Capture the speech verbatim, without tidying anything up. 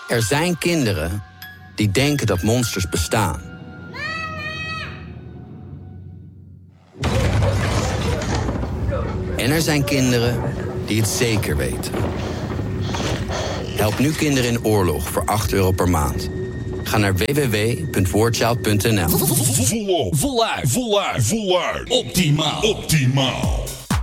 Er zijn kinderen die denken dat monsters bestaan. En er zijn kinderen die het zeker weten. Help nu kinderen in oorlog voor acht euro per maand. Ga naar w w w punt warchild punt n l. Voluit, voluit, voluit, optimaal, optimaal.